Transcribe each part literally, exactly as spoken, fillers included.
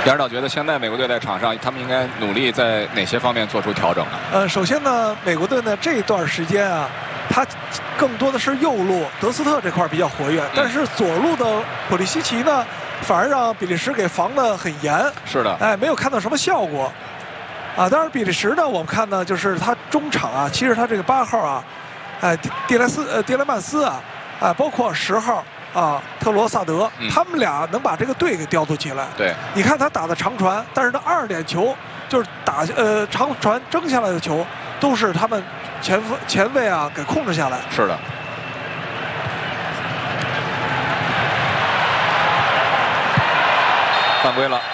杨指导觉得现在美国队在场上，他们应该努力在哪些方面做出调整呢？ 呃，首先呢，美国队呢这一段时间啊，他更多的是右路德斯特这块比较活跃，但是左路的普利西奇呢，反而让比利时给防得很严。 是的， 哎，没有看到什么效果。啊，当然比利时呢，我们看呢，就是他中场啊，其实他这个八号啊，哎，蒂蒂莱斯呃蒂莱曼斯啊，啊，包括十号。啊，特罗萨德， 嗯、 他们俩能把这个队给调度起来。 对， 你看他打的长传，但是他二点球就是打呃长传争下来的球，都是他们前前卫啊给控制下来。 是的。犯规了。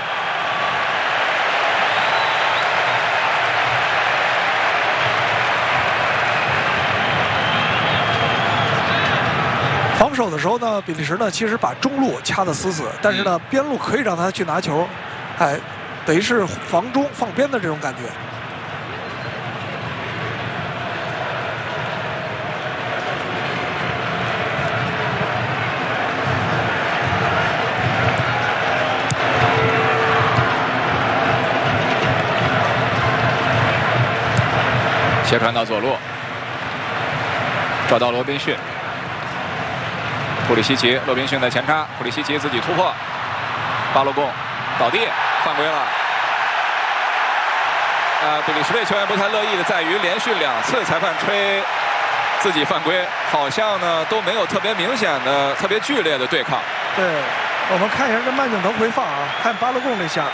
防守的时候呢，比利时呢其实把中路掐得死死，但是呢、嗯、边路可以让他去拿球，哎，等于是防中放边的这种感觉。 斜传到左路，找到罗宾逊。普里西奇，罗宾逊在前插，普里西奇自己突破，巴洛贡倒地，犯规了。呃，比利时队球员不太乐意的在于，连续两次裁判吹自己犯规，好像呢都没有特别明显的、特别剧烈的对抗。 对，我们看一下这慢镜头回放啊，看巴洛贡这下。